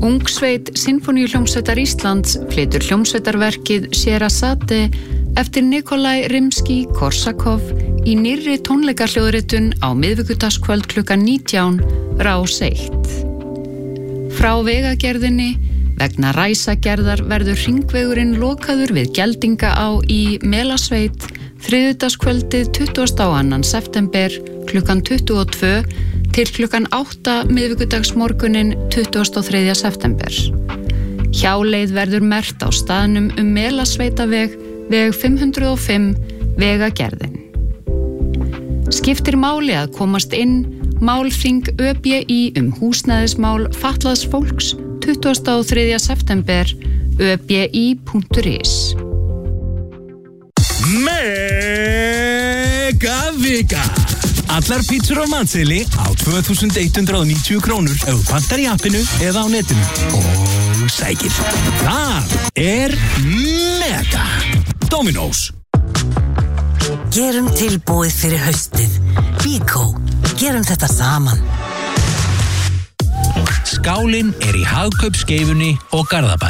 Ungsveit Sinfóníuhljómsveitar Íslands flytur hljómsveitarverkið Sherazade eftir Nikolai Rimsky-Korsakov í nýrri tónleikahljóðritun á miðvikudagskvöld klukkan 19 Rás 1. Frá vegagerðinni vegna ræsagerðar verður hringvegurinn lokaður við Geldingaá í Melasveit þriðjudagskvöldið 22. september klukkan 22 til klukkan 8 miðvikudagsmorgunin 23. september. Hjáleið verður merkt á staðnum Melasveitaveg, veg 505, vegagerðin. Skiptir máli að komast inn málþing ÖBÍ húsnæðismál fatlaðs fólks 23. september, öbi.is. Megavika! Allar pítsur á matseli á 2.190 krónur ef þú pantar í appinu eða á netinu. Og sækir. Það Mega! Dominos. Gerum tilbúið fyrir haustið. Bíkó. Gerum þetta saman. Skálin í Hagkaupskeifunni og Garðabæ.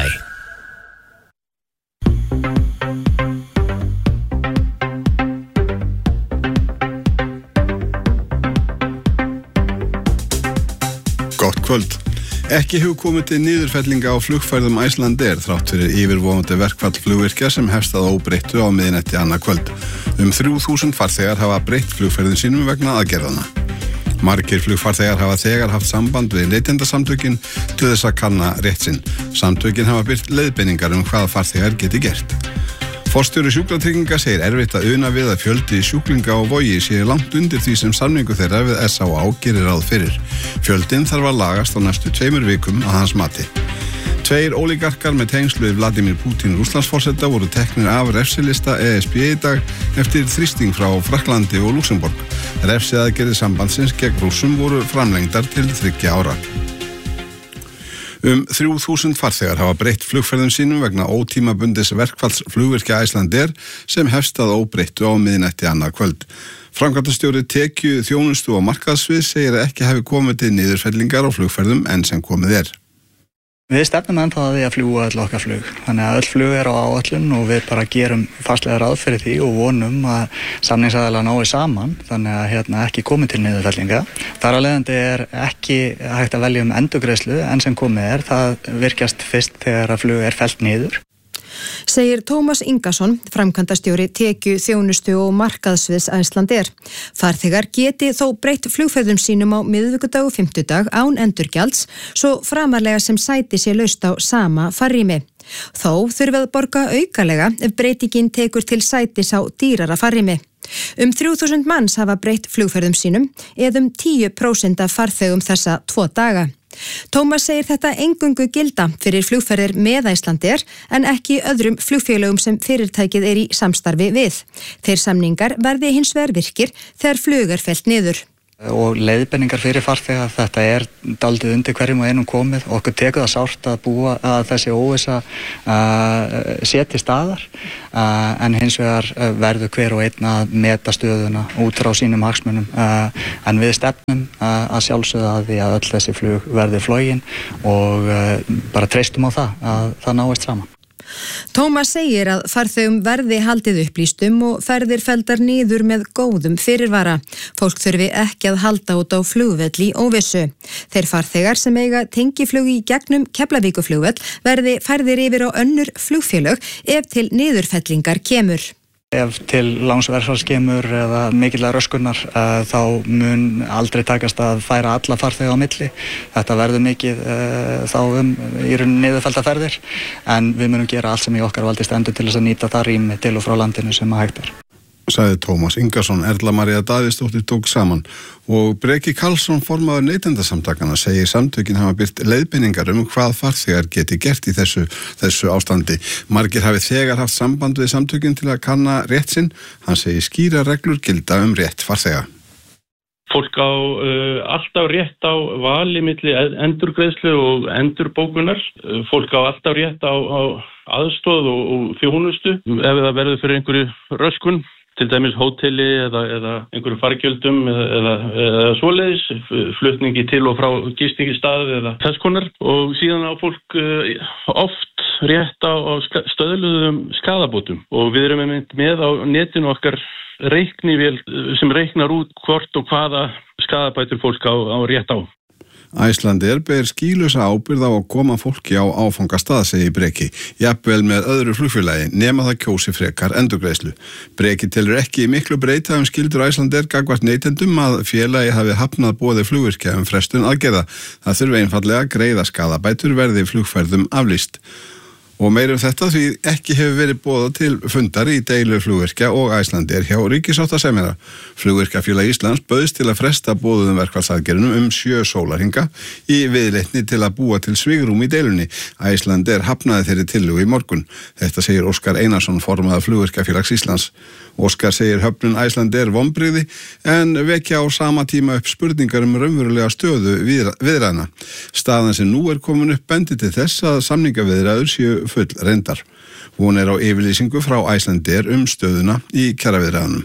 Gott kvöld. Ekki hefur komið til niðurfellinga á flugferðum Icelandair þrátt fyrir yfirvofandi verkfall flugvirkja sem hefst að óbreyttu á miðnætti annað kvöld. 3.000 farþegar hafa breytt flugferðin sínum vegna aðgerðanna. Margir flugfarþegar hafa þegar haft samband við neytendasamtökin til þess að kanna rétt sinn. Samtökin hafa birt leiðbeiningar hvað farþegar geti gert. Forstjóri sjúkratrygginga segir erfitt að una við að fjöldi sjúklinga á Vogi sé langt undir því sem samningu þeirra við SÁÁ gerir ráð fyrir. Fjöldin þarf að lagast á næstu 2 vikum að hans mati. 2 ólígarkar með tengsl við Vladimir Putin Rússlandsforseta voru teknir af refsilista ESB í dag eftir þrýsting frá Frakklandi og Luxemborg. Refsiaðgerðir sambandsins gegn Rússum voru framlengdar til 3 ára. 3.000 farþegar hafa breytt flugferðum sínum vegna ótímabundis verkfalls flugvirkja Icelandair sem hefst að óbreyttu á miðnætti annað kvöld. Framkvæmdastjóri Tekju þjónustu og markaðssvið segir að ekki hafi komið til niðurfellingar á flugferðum enn sem komið Við stefnum ennþá að því að fljúga öll okkar flug. Þannig að öll flug á áætlun og við bara gerum fastlega ráð fyrir því og vonum að samningsaðilar nái saman, þannig að ekki komið til niðurfellinga. Þar af leiðandi ekki hægt að velja endurgreiðslu enn sem komið það virkjast fyrst þegar að flug fellt niður. Segir Tómas Ingason, framkvæmdastjóri Tekju þjónustu og markaðssviðs Icelandair. Farþegar geti þó breytt flugferðum sínum á miðvikudag og fimmtudag án endurgjalds, svo framarlega sem sæti sé laust á sama farrými. Þó þurfi að borga aukalega ef breytingin tekur til sætis á dýrara farrými. 3.000 manns hafa breytt flugferðum sínum eða 10% af farþegum þessa 2 daga. Tómas segir þetta eingöngu gilda fyrir flugferðir með Icelandair en ekki öðrum flugfélögum sem fyrirtækið í samstarfi við. Þeir samningar verði hins vegar virkir þegar flug fellt niður. Og leiðbeiningar fyrir farþega, þetta dálítið undir hverjum og einum komið. Okkur tekur það sárt að búa að þessi óvissa sé til staðar, en hins vegar verður hver og einn að meta stöðuna út frá sínum hagsmunum, en við stefnum að sjálfsögðu að því að öll þessi flug verði flogin og bara treystum á það að það náist saman. Tómas segir að farþegum verði haldið upplýstum og ferðir felldar niður með góðum fyrirvara. Fólk þurfi ekki að halda út á flugvelli óvissu. Þeir farþegar sem eiga tengiflug í gegnum Keflavíkurflugvöll verði færðir yfir á önnur flugfélög ef til niðurfellingar kemur. Ef til lánsverðfalls kemur eða mikillar röskunar þá mun aldrei takast að færa alla farþega á milli. Þetta verður mikið þá í raun niðurfellda ferðir, en við munum gera allt sem í okkar valdi stendur til þess að nýta það rými til og frá landinu sem hægt Sagði Tómas Ingason. Erla María Davíðsdóttir tók saman og Breki Karlsson, formaður neytendasamtakana, segir samtökin hafa birt leiðbeiningar hvað farþegar geti gert í þessu ástandi. Margir hafi þegar haft samband við samtökin til að kanna rétt sinn. Hann segir skýra reglur gilda rétt farþega. Fólk á alltaf rétt á vali milli endurgreiðslu og endurbókunar. Fólk á alltaf rétt á aðstoð og þjónustu ef það verður fyrir einhverju röskun. til dæmis hóteli eða einhverju fargjöldum eða svoleiðis, flutningi til og frá gistingistað eða þess konar og síðan á fólk oft rétt á stöðluðum skaðabótum og við erum með á netinu okkar reiknivél sem reiknar út hvort og hvaða skaðabætur fólk á rétt á. Icelandair ber skýlausa ábyrgð á að koma fólki á áfangastað, segir Breki, jafnvel með öðru flugfélagi nema það kjósi frekar endurgreiðslu. Breki telur ekki miklu breyta skyldur Icelandair gagnvart neytendum að félagi hafi hafnað boði flugvirkja frestun aðgerða. Það þurfi einfaldlega að greiða skaðabætur verði flugferðum aflýst. Og meira þetta því ekki hefur verið boðað til fundar í deilu flugvirkja og Icelandair hjá ríkissáttasemjara. Flugvirkjafélag Íslands bauðst til að fresta boðuðum verkfallsaðgerðunum 7 sólarhringa í viðleitni til að búa til svigrúm í deilunni. Icelandair hafnaði þeirri tillögu í morgun. Þetta segir Óskar Einarsson, formaður Flugvirkjafélags Íslands. Óskar segir höfnun Icelandair vonbrigði en vekja á sama tíma upp spurningar raunverulega stöðu viðræðna. Staðan sem nú komin upp bendi til þess að samningaviðræður séu full reyndar. Hún á yfirlýsingu frá Icelandair stöðuna í kjaraviðræðunum.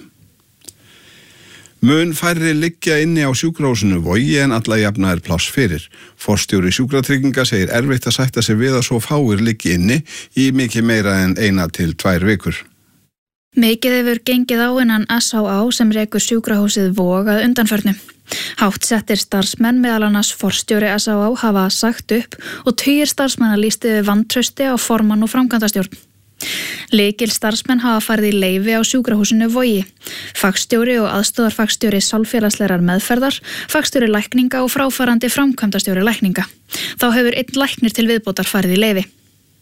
Mun færri liggja inni á sjúkrahúsinu Vogi en alla jafna pláss fyrir. Forstjóri sjúkratrygginga segir erfitt að sætta sig við að svo fáir liggi inni í mikið meira en 1 til 2 vikur. Mikið hefur gengið á innan SHA sem rekur sjúkrahúsið Vog að undanförnu. Háttsettir starfsmenn meðal annars forstjóri SHA hafa sagt upp og tugir starfsmenn lýstu vantrausti á formann og framkvæmdastjórn. Lykil starfsmenn hafa farið í leyfi á sjúkrahúsinu Vogi. Fagstjóri og aðstoðarfagstjóri sálfélagslegrar meðferðar, fagstjóri lækninga og fráfarandi framkvæmdastjóri lækninga. Þá hefur 1 læknir til viðbótar farið í leyfi.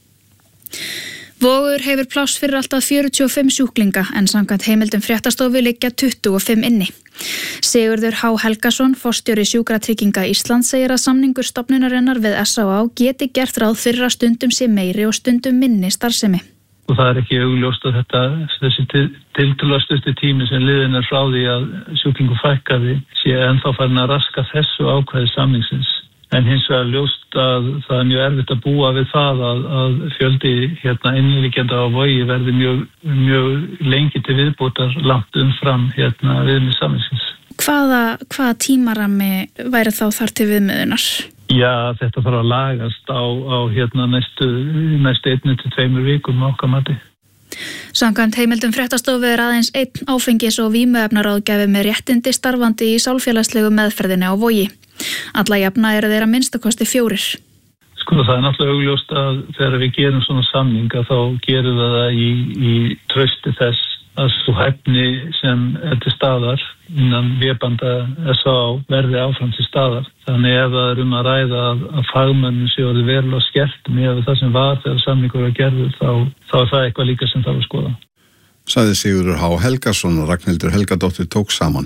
Vogur hefur pláss fyrir alltaf 45 sjúklinga en samkvæmt heimildum fréttastofu liggja 25 inni. Sigurður H. Helgason, forstjóri Sjúkratrygginga Íslands, segir að samningur stofnunarinnar við SHA geti gert ráð fyrir að stundum sé meiri og stundum minni starfsemi. Og það ekki augljóst að þessi tiltölulega stuttu tími sem liðin frá því að sjúklingu fækkaði sé ennþá farin að raska þessu ákvæði samningsins. En hins vegar ljóst að það mjög erfitt að búa við það að fjöldi innlíkjenda á Vogi verði mjög lengi til viðbótar langt umfram viðmið samningsins. Hvaða tímarammi væri þá þar til viðmiðunar? Já, þetta þarf að lagast á næstu 1 til 2 vikum á okkar mati. Samkvæmt heimildum fréttastofu aðeins 1 áfengis- og vímuefnaráðgjafi með réttindi starfandi í sálfélagslegu meðferðinni á Vogi. Alla jafna þeir að minnstakosti 4. Það er náttúrulega augljóst að þegar við gerum svona samninga þá gerum við það í trausti þess að svo hæfni sem til staðar innan vébanda SHA verði áfram til staðar. Þannig ef það að ræða að fagmönnum séu orðið verulega skert með það sem var þegar samningur var gerður þá það eitthvað líka sem þarf að skoða. Sagði Sigurður H. Helgason og Ragnhildur Helgadóttir tók saman.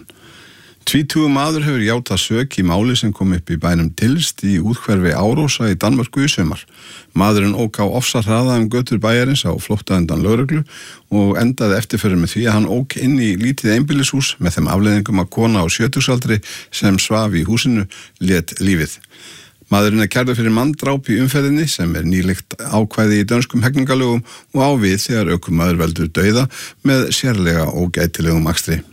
20 maður hefur játað sök í máli sem kom upp í bænum Tilst í úthverfi Árósa í Danmörku í sumar. Maðurinn ók á ofsahraða götur bæjarins á flótta undan lögreglu og endaði eftirförin með því að hann ók inn í lítið einbýlishús með þeim afleiðingum að kona á 70-saldri sem svaf í húsinu lét lífið. Maðurinn kærður fyrir manndráp í umferðinni sem nýlegt ákvæði í dönskum hegningalögum og á við þegar ökumaður veldur dauða með sérlega ógætilegum akstri.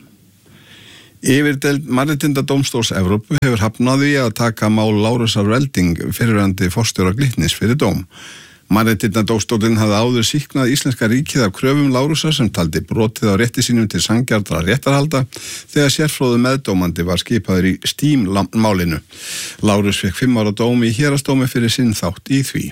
Yfirdeild Mannréttindadómstóls Evrópu hefur hafnað því að taka mál Lárusar Welding fyrrverandi forstjóra Glitnis fyrir dóm. Mannréttindadómstóllinn hafði áður sýknað íslenska ríkið af kröfum Lárusar sem taldi brotið á rétti sínum til sanngjarnra réttarhalda þegar sérfróðu meðdómandi var skipaður í Steam-málinu. Lárus fékk 5 ára dóm í héraðsdómi fyrir sinn þátt í því.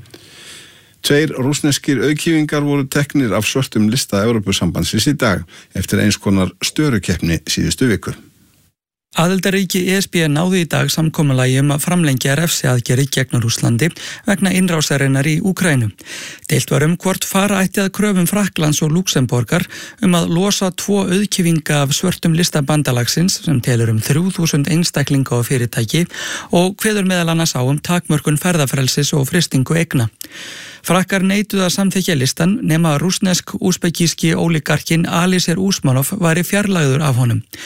2 rússneskir auðkýfingar voru teknir af svörtum lista Evrópusambandsins í dag eftir eins konar störukeppni síðustu viku. Aðildarríki ESB náði í dag samkomulagi að framlengja refsiaðgerðir gegn Rússlandi vegna innrásarinnar í Úkraínu. Deilt var hvort fara ætti að kröfum Frakklands og Lúxemborgar að losa 2 auðkýfinga af svörtum lista bandalagsins sem telur 3000 einstaklinga og fyrirtæki og kveður meðal annars á takmörkun ferðafrelsis og frystingu eigna. Frakkar neituðu að samþykkja listan nema að rússnesk-úsbekíski óligarkin Alisher Usmanov væri fjarlægður af honum.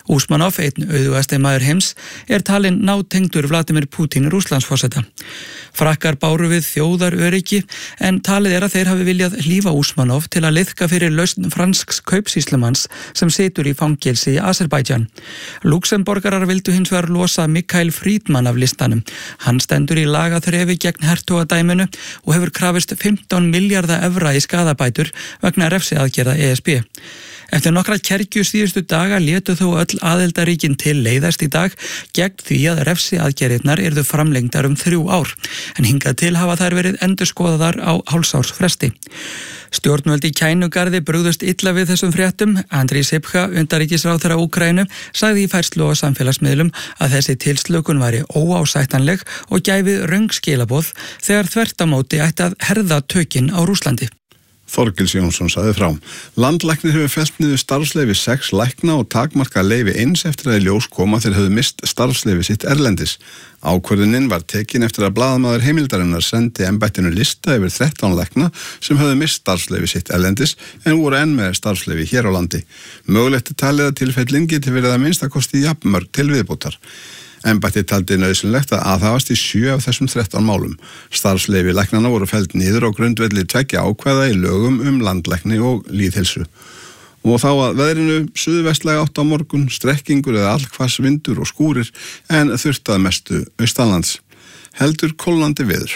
Úsmanov, einn auðugasti maður heims, talinn nátengdur Vladimir Putin Rússlandsforseta. Frakkar báru við þjóðaröryggi en talið að þeir hafi viljað hlífa Úsmanov til að liðka fyrir lausn fransks kaupsýslumanns sem situr í fangelsi í Azerbaijan. Luxemborgarar vildu hins vegar losa Mikael Friedman af listanum. Hann stendur í lagaþrefi gegn hertogadæminu og hefur krafist 15 milljarða evra í skaðabætur vegna refsiaðgerða ESB. Eftir nokkra kergju síðustu daga létu þó öll aðildarríkin til leiðast í dag gegn því að refsiaðgerðirnar yrðu framlengdar 3 ár, en hingað til hafa þær verið endurskoðaðar á hálfsárs fresti. Stjórnvöld í Kænugarði brugðust illa við þessum fréttum. Andriy Sybiha, utanríkisráðherra Úkraínu, sagði í færslu á samfélagsmiðlum að þessi tilslökun væri óásættanleg og gæfi röng skilaboð þegar þvert á móti ætti að herða tökin á Rússlandi. Þorgils Jónsson sagði frá. Landlæknir hefur fellt niður starfsleyfi 6 lækna og takmarkað leyfi eins eftir að í ljós koma þeir höfðu mist starfsleyfi sitt erlendis. Ákvörðunin var tekin eftir að blaðamaður Heimildarinnar sendi embættinu lista yfir 13 lækna sem höfðu mist starfsleyfi sitt erlendis en voru enn með starfsleyfi hér á landi. Mögulegt talið að tilfellin geti verið að minnstakosti jafnmörg til viðbótar. Embættið taldi nauðsynlegt að aðhafast í 7 af þessum 13 málum. Starfsleyfi læknanna voru felld niður á grundvelli 2 ákvæða í lögum landlækni og lýðheilsu. Og þá að veðrinu suðvestlæg átt á morgun, strekkingur eða allhvass vindur og skúrir en þurft að mestu austanlands. Heldur kólnandi veður.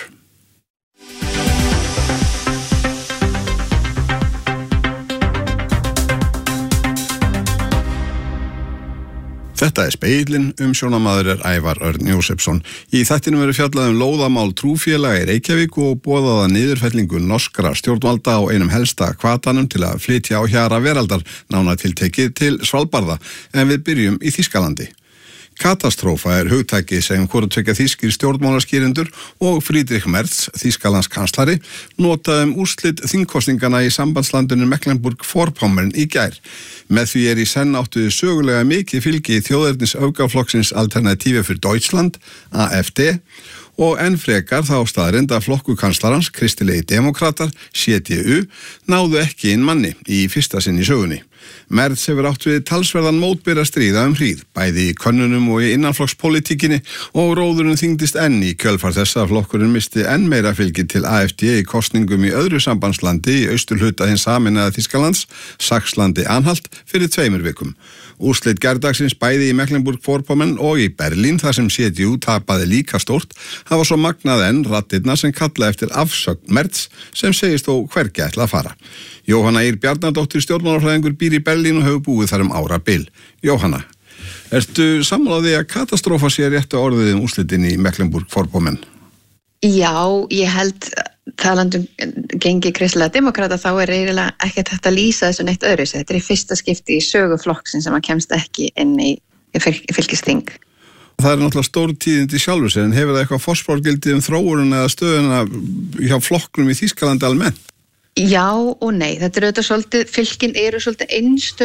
Þetta Speillin, umsjónamaður Ævar Örn Jósefsson. Í þættinum verður fjallað lóðamál trúfélaga í Reykjavík og boðaða niðurfellingu norskra stjórnvalda á einum helsta hvatanum til að flytja á hjara veraldar, nánar tiltekið til Svalbarða, en við byrjum í Þýskalandi. Katastrófa hugtæki sem hvorutveggja þýskir stjórnmálaskýrendur og Friedrich Merz, Þýskalands kanslari, notaði úrslit þingkosningana í sambandslandinu Mecklenburg-Vorpommern í gær. Með því í senn áttu sögulega mikið fylgi í þjóðernis öfgaflokksins Alternative für Deutschland, AfD, og enn frekar þá staðreynd að flokku kanslarans, Kristilegi demokratar, CDU, náðu ekki inn manni í fyrsta sinn í sögunni. Merz hefur átt við talsverðan mótbera stríða hríð, bæði í könnunum og í innanflokkspolítíkinni og róðurinn þyngdist enn í kjölfar þess að flokkurinn misti enn meira fylgi til AfD í kosningum í öðru sambandslandi í austurhluta hins sameinaða Þýskalands, Saxlandi-Anhalt, fyrir 2 vikum. Úrslit gærdagsins bæði í Mecklenburg-Vorpommern og í Berlín, þar sem CDU tapaði líka stórt, hafa svo magnað enn raddirnar sem kalla eftir afsögn Merz sem segist þó hvergi ætla að fara. Jóhanna Ýr Bjarnadóttir stjórnmálafræðingur býr í Berlín og hefur búið þar árabil. Jóhanna, ertu sammála á því að katastrófa sé réttu orðið úrslitin í Mecklenburg-Vorpommern? Já, ég held talandum gengi kristilega demokrata þá eiginlega ekkert hægt að lýsa þessu neitt öðru. Þetta í fyrsta skipti í sögu flokksins sem að kemst ekki inn í fylkisþing. Það náttúrulega stór tíðindi sjálfur sér, en hefur það eitthvað forspárgildi þróunum eða stöðuna hjá flokknum í Þýskalandi almennt? Já og nei, þetta auðvitað svolítið, fylkin eru svolítið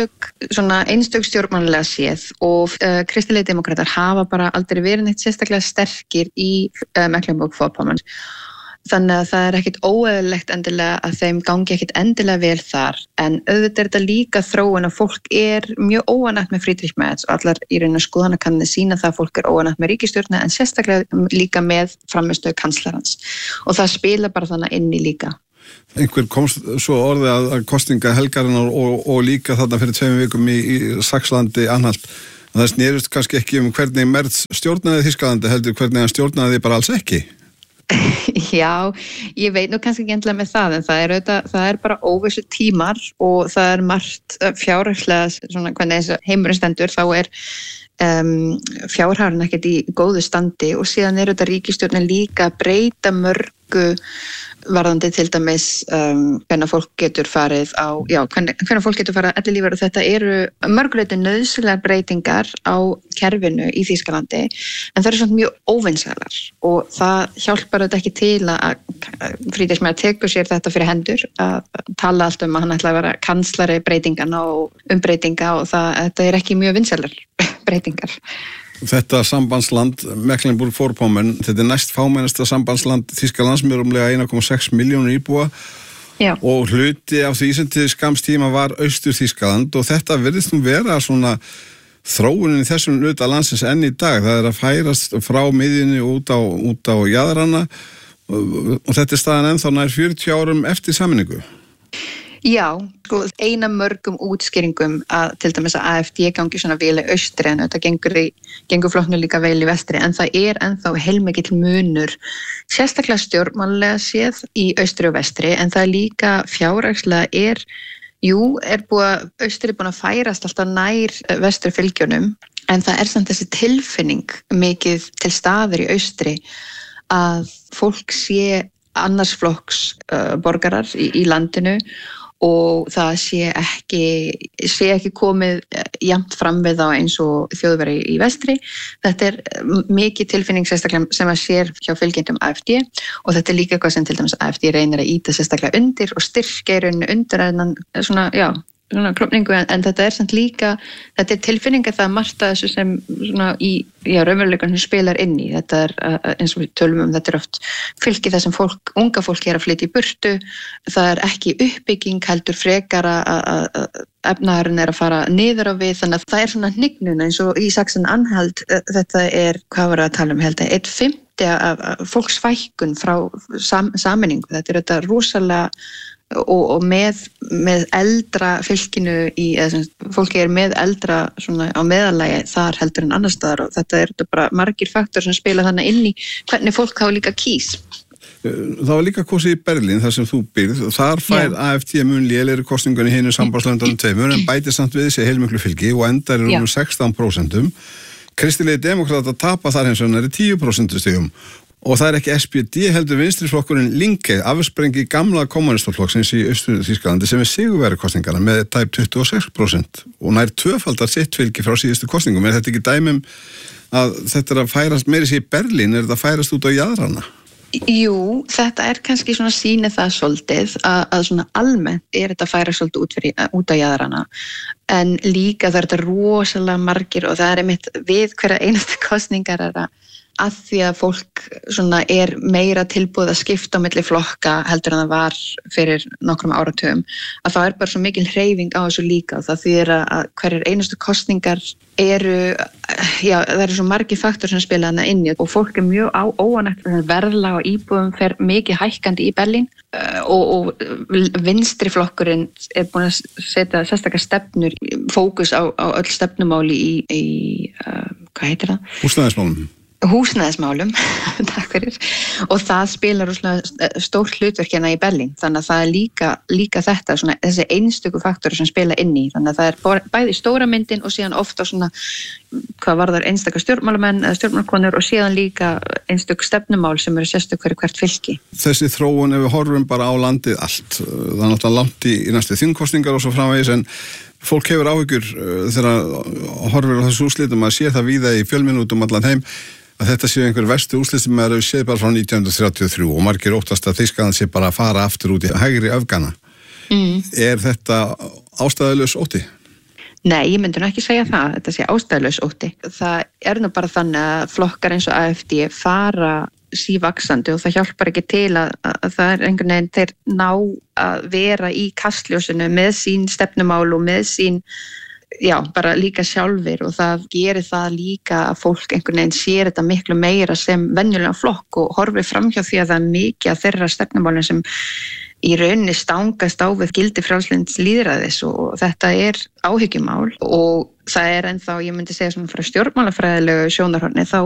einstök stjórnmálalega séð og kristilegi demokratar hafa bara aldrei verið neitt sérstaklega sterkir í Mecklenburg-Vorpommern. Þannig að það ekkert óeðlilegt endilega að þeim gangi ekkert endilega vel þar, en auðvitað þetta líka þróun að fólk mjög óánægt með Friedrich Merz og allar í raun og skoðanakannanir sýna það að fólk óánægt með ríkisstjórnina en sérstaklega líka með framistöðu kanslarans og það spila bara þannig inn í líka. Einhver komst svo orðið að kosninga helgarinnar og líka þarna fyrir 2 vikum í Saxlandi-Anhalt. Það snerist kannski ekki hvernig Merz stjórnaði Þýskalandi, heldur hvernig hann stjórnaði bara alls ekki. Já, ég veit nú kannski ekki endilega með það, en það bara óvissu tímar og það margt fjárhagslega, hvernig þessu heimurinn stendur, þá fjárhagurinn ekkert í góðu standi og síðan þetta ríkisstjórnin líka að breyta mörgu varðandi til dæmis hvernig fólk getur farið hvernig fólk getur farið ellilífeyri og þetta eru mörguleiti nauðsynlegar breytingar á kerfinu í Þýskalandi en það eru svona mjög óvinsælar og það hjálpar þetta ekki til að Friedrich Merz tekur sér þetta fyrir hendur að tala allt að hann ætla að vera kanslari breytingana og umbreytinga og þetta ekki mjög vinsælar breytingar. Þetta sambandsland Mecklenburg-Vorpommern, þetta næst fámennasta sambandsland Þýskalands með rúmlega 1,6 milljónir íbúa. Já. Og hluti af því sem til skamms tíma var Austur-Þýskaland og þetta virðist vera svona þróunin í þessum hluta landsins enn í dag. Það að færast frá miðjunni út á jaðrana og þetta staðan ennþá nær 40 árum eftir sameiningu. Já, eina mörgum útskýringum að til dæmis að AFD gangi svona vel í austri en þetta gengur flokknu líka vel í vestri en það ennþá heilmikill munur sérstaklega stjórnmálalega séð í austri og vestri en það líka fjárhagslega austri búin að færast alltaf nær vestri fylgjunum en það samt þessi tilfinning mikið til staðar í austri að fólk sé annars flokks borgarar í landinu og það sé ekki komið jafnt fram við þá eins og þjóðverði í vestri. Þetta mikið tilfinning sérstaklega sem að sér hjá fylgjendum AFD og þetta líka eitthvað sem til dæmis AFD reynir að íta sérstaklega undir og styrkja í rauninu undir en svona klopningu en þetta samt líka, þetta tilfinning að það margt að þessu sem svona í raunveruleikann sem spilar inn í. Þetta eins og við tölum þetta oft fylgi það sem unga fólk að flytja í burtu. Það ekki uppbygging heldur frekar að efnaðurinn að fara niður á við þannig að það svona hnignun eins og í Sachsen-Anhalt þetta hvað var að tala held að 1/5 af fólksfækkun frá sameiningu. Þetta rosalega og með eldra fylkinu fólki með eldra svona á meðalagi þar heldur en annars staðar og þetta bara margir faktor sem spila þannig inn í hvernig fólk hafa líka kýs. Það var líka kosið í Berlín þar sem þú býrð og þar fær AFD mun lélegri kosningunni hinu sambandslöndunum tveimur en bætir samt við þessi heilmiklu fylgi og endar um 16%. Kristilegi demokrata tapa þar hins vegar 10% stigum. Og það ekki SPD heldur vinstriflokkurinn Linke, afsprengi gamla kommunistaflokksins í Austur-Þýskalandi sem sigurvegari kosningarna með tæp 26% og nær tvöfaldar sitt fylgi frá síðustu kosningum. Þetta ekki dæmum að þetta að færast meiri sér í Berlín, þetta færast út á jaðrana? Jú, þetta kannski svona sýnir það svolítið að svona almennt þetta færast svolítið út á jaðrana en líka það þetta rosalega margir og það einmitt við hverja einasta kosningar að því að fólk svona meira tilbúið að skipta á milli flokka heldur en það var fyrir nokkrum áratugum að það bara svo mikil hreyfing á þessu líka og það þýðir að hverjar einustu kosningar það eru svo margir faktor sem spila þarna inni og fólk mjög óánægt verðlag á íbúðum fer mikið hækkandi í Berlín og vinstri flokkurinn búin að setja sérstaklega stefnur fókus á öll stefnumáli í hvað heitir það? Húsnæðismálum, takk fyrir, og það spilar stórt hlutverk hérna í Berlín, þannig að það líka þetta, svona, þessi einstöku faktori sem spila inn í, þannig að það bæði stóra myndin og síðan ofta svona, hvað varðar einstakar stjórnmálamenn eða stjórnmálkonur og síðan líka einstök stefnumál sem eru sérstök fyrir hvert fylki. Þessi þróun ef við horfum bara á landið allt, það náttúrulega langt í næstu þingkosningar og svo framvegis en fólk hefur áhyggjur þegar horfir á þessu úrslitum að sé það víða í fjölmiðlum allan heim að þetta séu einhver verstu úrslit sem eru séð bara frá 1933 og margir óttast að Þýskaland sé bara að fara aftur út í hægri öfgana. Er þetta ástæðulaus ótti? Nei, ég myndi nú ekki segja það, þetta sé ástæðulaus ótti. Það nú bara þannig að flokkar eins og AFD fara sívaxandi og það hjálpar ekki til að það einhvern veginn þeir ná að vera í kastljósinu með sín stefnumál og með sín bara líka sjálfir og það gerir það líka að fólk einhvern veginn sér þetta miklu meira sem venjulega flokk og horfir framhjá því að það mikið að þeirra stefnumálin sem í rauninni stangast á við gildi frjálslynds lýðræðis og þetta áhyggjumál og það ennþá, ég myndi segja svona frá stjórnmálafræðilegu sjónarhorni þá